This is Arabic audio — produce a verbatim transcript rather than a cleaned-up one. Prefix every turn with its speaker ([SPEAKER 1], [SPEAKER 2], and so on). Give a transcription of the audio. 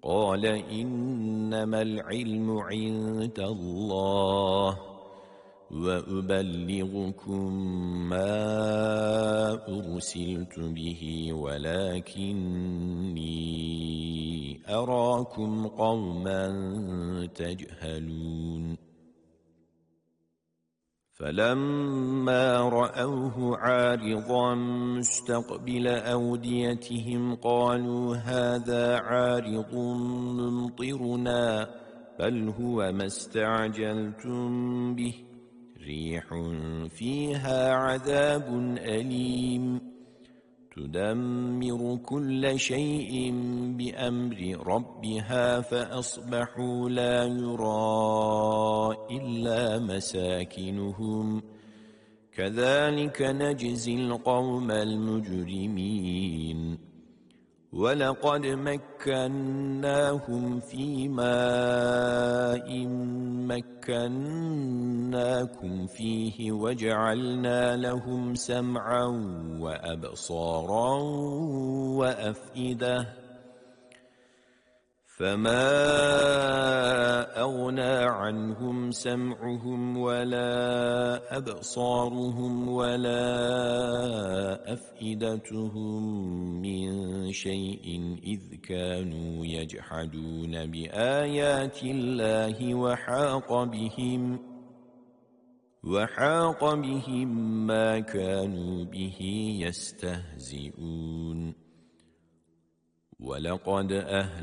[SPEAKER 1] قال إنما العلم عند الله وأبلغكم ما أرسلت به ولكني أراكم قوما تجهلون فلما رأوه عارضا مستقبل أوديتهم قالوا هذا عارض ممطرنا بل هو ما استعجلتم به ريح فيها عذاب أليم تدمر كل شيء بأمر ربها فأصبحوا لا يرى إلا مساكنهم كذلك نجزي القوم المجرمين ولقد مكناهم في ماء مكناكم فيه وجعلنا لهم سمعا وأبصارا وأفئدة فما أغنى عنهم سمعهم ولا أبصارهم ولا أفئدتهم من شيء إذ كانوا يجحدون بآيات الله وحاق بهم وحاق بهم ما كانوا به يستهزئون ولقد أهلكنا